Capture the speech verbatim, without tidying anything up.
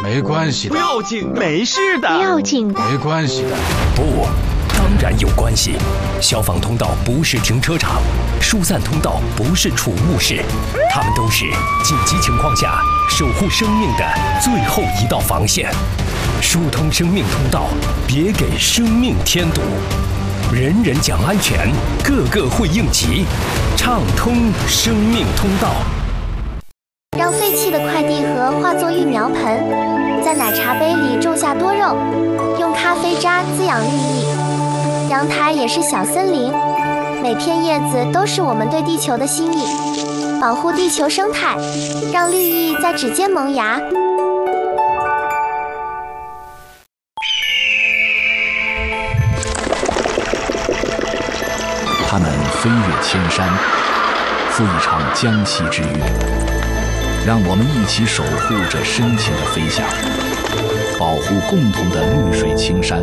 没关系的， 不要紧， 没事的， 不要紧的， 没关系的。 不，当然有关系。消防通道不是停车场，疏散通道不是储物室，它们都是紧急情况下守护生命的最后一道防线。疏通生命通道，别给生命添堵。人人讲安全，个个会应急，畅通生命通道。 让废弃的快递盒化作育苗盆，在奶茶杯里种下多肉，用咖啡渣滋养绿意。阳台也是小森林，每片叶子都是我们对地球的心意。保护地球生态，让绿意在指尖萌芽。 他们飞越千山，赴一场江西之约。让我们一起守护这深情的飞翔，保护共同的绿水青山，